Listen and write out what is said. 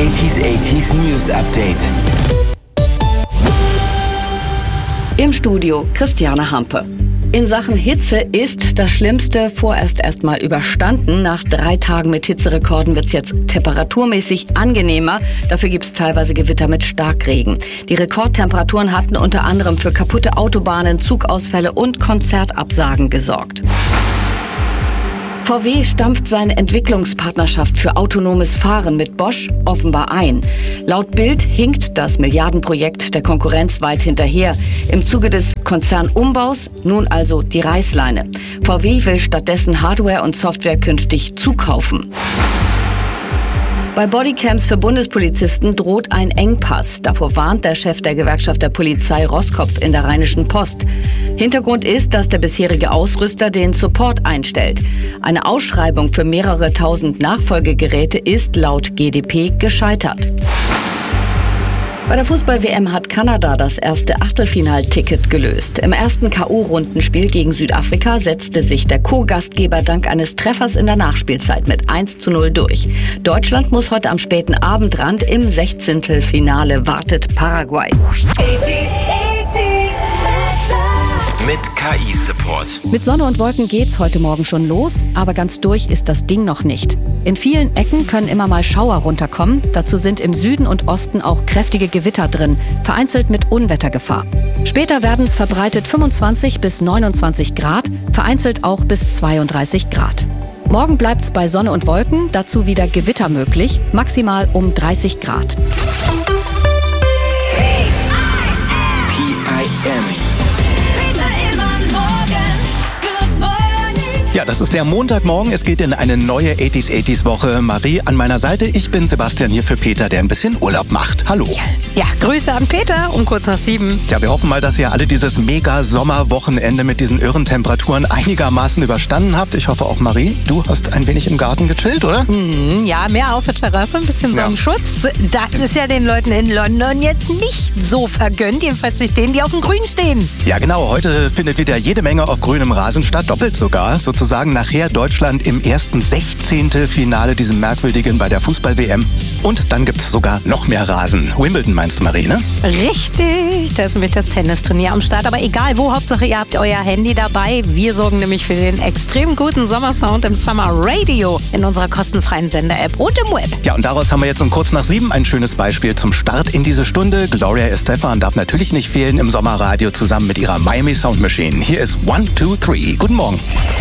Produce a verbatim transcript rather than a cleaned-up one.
achtziger achtziger News Update. Im Studio Christiane Hampe. In Sachen Hitze ist das Schlimmste vorerst erstmal überstanden. Nach drei Tagen mit Hitzerekorden wird es jetzt temperaturmäßig angenehmer. Dafür gibt es teilweise Gewitter mit Starkregen. Die Rekordtemperaturen hatten unter anderem für kaputte Autobahnen, Zugausfälle und Konzertabsagen gesorgt. V W stampft seine Entwicklungspartnerschaft für autonomes Fahren mit Bosch offenbar ein. Laut Bild hinkt das Milliardenprojekt der Konkurrenz weit hinterher. Im Zuge des Konzernumbaus nun also die Reißleine. V W will stattdessen Hardware und Software künftig zukaufen. Bei Bodycams für Bundespolizisten droht ein Engpass. Davor warnt der Chef der Gewerkschaft der Polizei Roskopf in der Rheinischen Post. Hintergrund ist, dass der bisherige Ausrüster den Support einstellt. Eine Ausschreibung für mehrere tausend Nachfolgegeräte ist laut G D P gescheitert. Bei der Fußball-W M hat Kanada das erste Achtelfinalticket gelöst. Im ersten K O-Rundenspiel gegen Südafrika setzte sich der Co-Gastgeber dank eines Treffers in der Nachspielzeit mit eins zu null durch. Deutschland muss heute am späten Abendrand. Im Sechzehntelfinale wartet Paraguay. Mit K I-Support. Mit Sonne und Wolken geht's heute Morgen schon los, aber ganz durch ist das Ding noch nicht. In vielen Ecken können immer mal Schauer runterkommen. Dazu sind im Süden und Osten auch kräftige Gewitter drin, vereinzelt mit Unwettergefahr. Später werden es verbreitet fünfundzwanzig bis neunundzwanzig Grad, vereinzelt auch bis zweiunddreißig Grad. Morgen bleibt's bei Sonne und Wolken, dazu wieder Gewitter möglich, maximal um dreißig Grad. P I M. Ja, das ist der Montagmorgen. Es geht in eine neue achtziger achtziger Woche. Marie an meiner Seite. Ich bin Sebastian hier für Peter, der ein bisschen Urlaub macht. Hallo. Ja, ja, Grüße an Peter um kurz nach sieben. Ja, wir hoffen mal, dass ihr alle dieses Mega-Sommerwochenende mit diesen irren Temperaturen einigermaßen überstanden habt. Ich hoffe auch, Marie, du hast ein wenig im Garten gechillt, oder? Mhm, ja, mehr auf der Terrasse, ein bisschen Ja. Sonnenschutz. Das ist ja den Leuten in London jetzt nicht so vergönnt. Jedenfalls nicht denen, die auf dem Grün stehen. Ja, genau. Heute findet wieder jede Menge auf grünem Rasen statt. Doppelt sogar. Sozusagen nachher Deutschland im ersten Sechzehntelfinale, diesem merkwürdigen bei der Fußball-W M. Und dann gibt es sogar noch mehr Rasen. Wimbledon meinst du, Marie, ne? Richtig, da ist nämlich das Tennisturnier am Start. Aber egal wo, Hauptsache ihr habt euer Handy dabei. Wir sorgen nämlich für den extrem guten Sommersound im Summer Radio in unserer kostenfreien Sender-App und im Web. Ja, und daraus haben wir jetzt um kurz nach sieben ein schönes Beispiel zum Start in diese Stunde. Gloria Estefan darf natürlich nicht fehlen im Sommerradio zusammen mit ihrer Miami Sound Machine. Hier ist one two three. Guten Morgen.